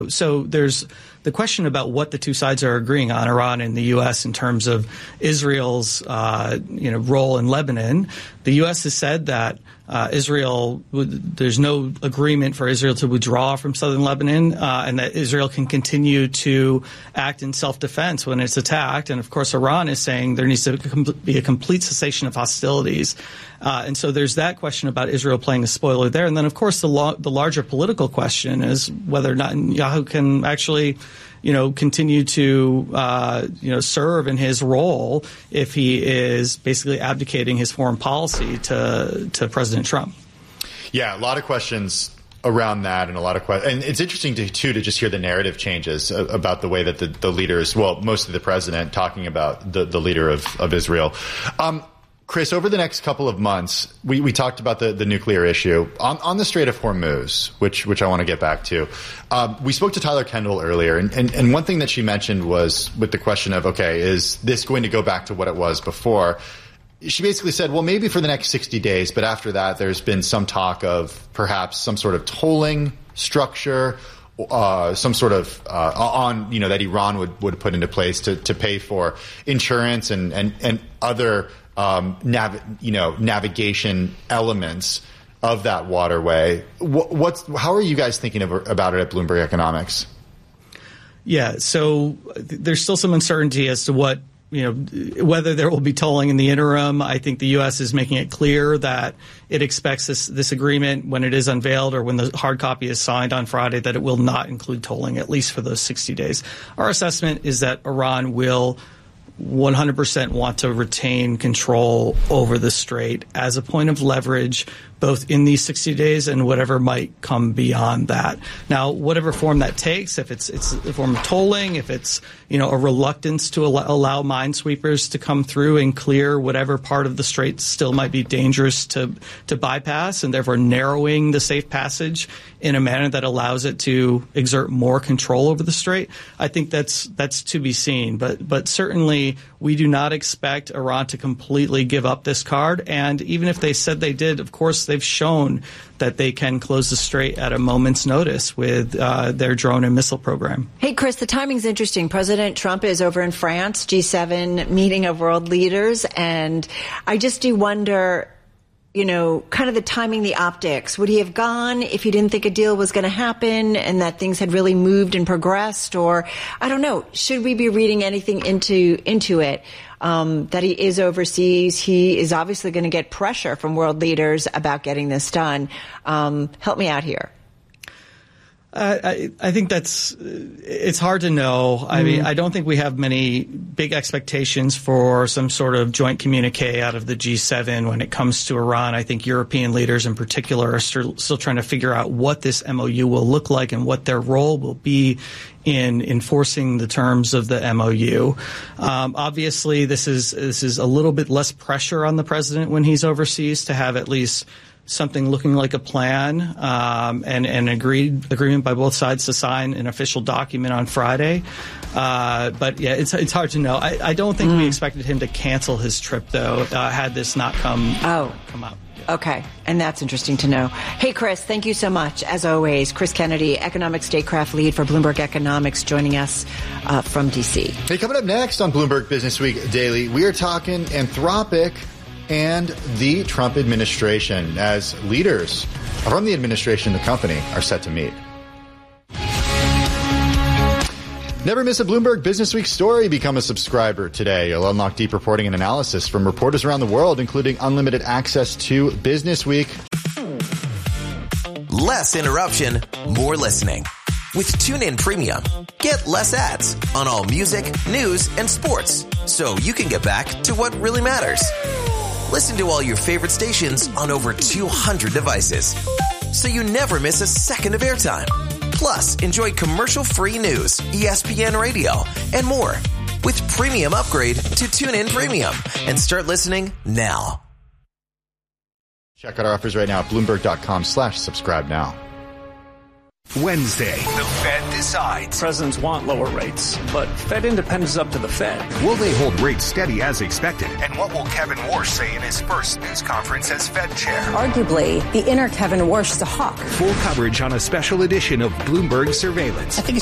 So there's the question about what the two sides are agreeing on, Iran and the U.S., in terms of Israel's role in Lebanon. The U.S. has said that there's no agreement for Israel to withdraw from southern Lebanon, and that Israel can continue to act in self-defense when it's attacked. And of course, Iran is saying there needs to be a complete cessation of hostilities. And so there's that question about Israel playing a spoiler there. And then, of course, the larger political question is whether Netanyahu can actually continue to, serve in his role if he is basically abdicating his foreign policy to President Trump. Yeah, a lot of questions around that, and and it's interesting to just hear the narrative changes about the way that the leaders, mostly the president, talking about the leader of Israel. Chris, over the next couple of months, we talked about the nuclear issue on the Strait of Hormuz, which I want to get back to. We spoke to Tyler Kendall earlier, and one thing that she mentioned was with the question of, okay, is this going to go back to what it was before? She basically said, well, maybe for the next 60 days, but after that, there's been some talk of perhaps some sort of tolling structure, some sort of that Iran would put into place to pay for insurance and other navigation elements of that waterway. How are you guys thinking about it at Bloomberg Economics? Yeah, so there's still some uncertainty as to whether there will be tolling in the interim. I think the U.S. is making it clear that it expects this agreement, when it is unveiled or when the hard copy is signed on Friday, that it will not include tolling, at least for those 60 days. Our assessment is that Iran will 100% want to retain control over the strait as a point of leverage, both in these 60 days and whatever might come beyond that. Now, whatever form that takes, if it's a form of tolling, if it's a reluctance to allow minesweepers to come through and clear whatever part of the strait still might be dangerous to bypass, and therefore narrowing the safe passage in a manner that allows it to exert more control over the strait, I think that's to be seen. But certainly we do not expect Iran to completely give up this card. And even if they said they did, of course, they've shown that they can close the strait at a moment's notice with their drone and missile program. Hey, Chris, the timing's interesting. President Trump is over in France, G7 meeting of world leaders. And I just do wonder, kind of the timing, the optics. Would he have gone if he didn't think a deal was going to happen and that things had really moved and progressed? Or, I don't know, should we be reading anything into it? That he is overseas. He is obviously going to get pressure from world leaders about getting this done. Help me out here. I think it's hard to know. I mean, I don't think we have many big expectations for some sort of joint communique out of the G7 when it comes to Iran. I think European leaders in particular are still trying to figure out what this MOU will look like and what their role will be in enforcing the terms of the MOU. Obviously, this is a little bit less pressure on the president when he's overseas to have at least something looking like a plan and an agreement by both sides to sign an official document on Friday. But yeah, it's hard to know. I don't think we expected him to cancel his trip, though, had this not come up. Okay, and that's interesting to know. Hey, Chris, thank you so much. As always, Chris Kennedy, Economic Statecraft Lead for Bloomberg Economics, joining us from D.C. Hey, coming up next on Bloomberg Business Week Daily, we are talking Anthropic and the Trump administration as leaders from the administration and the company are set to meet. Never miss a Bloomberg Business Week story. Become a subscriber today. You'll unlock deep reporting and analysis from reporters around the world, including unlimited access to Business Week. Less interruption, more listening. With TuneIn Premium, get less ads on all music, news, and sports, so you can get back to what really matters. Listen to all your favorite stations on over 200 devices, so you never miss a second of airtime. Plus, enjoy commercial-free news, ESPN Radio, and more. With Premium Upgrade to TuneIn Premium, and start listening now. Check out our offers right now at Bloomberg.com/subscribe now. Wednesday, the Fed decides. Presidents want lower rates, but Fed independence is up to the Fed. Will they hold rates steady as expected? And what will Kevin Warsh say in his first news conference as Fed chair? Arguably, the inner Kevin Warsh is a hawk. Full coverage on a special edition of Bloomberg Surveillance. I think